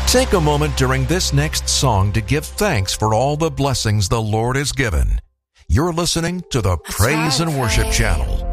Take a moment during this next song to give thanks for all the blessings the Lord has given. You're listening to the Praise and Worship Channel.